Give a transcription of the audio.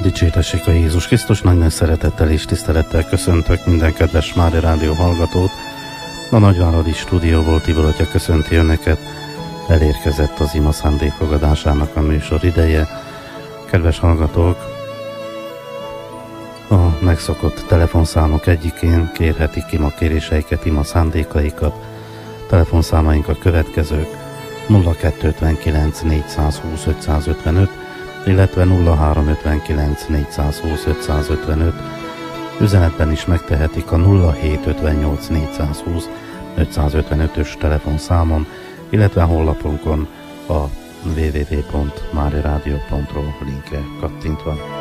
Dicsértessék a Jézus Krisztus, nagy szeretettel és tisztelettel köszöntök minden kedves Mária Rádió hallgatót. A Nagyváradi stúdióból Tibor atya köszönti önöket. Elérkezett az ima szándékfogadásának a műsor ideje. Kedves hallgatók, a megszokott telefonszámok egyikén kérhetik ima kéréseiket, ima szándékaikat. Telefonszámaink a következők: 0259 420 555, illetve 0359 420 555. Üzenetben is megtehetik a 0758 420 555-ös telefonszámon, illetve honlapunkon a www.mariaradio.ru linkre kattintva.